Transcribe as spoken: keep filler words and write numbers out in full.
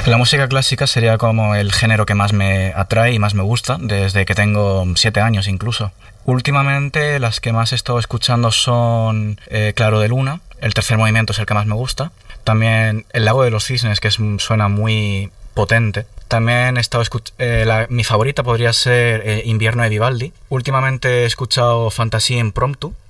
La música clásica sería como el género que más me atrae y más me gusta, desde que tengo siete años incluso. Últimamente las que más he estado escuchando son eh, Claro de Luna, el tercer movimiento es el que más me gusta. También El Lago de los Cisnes, que es, suena muy potente. También he estado escuch- eh, la, mi favorita podría ser eh, Invierno de Vivaldi. Últimamente he escuchado Fantasía Impromptu,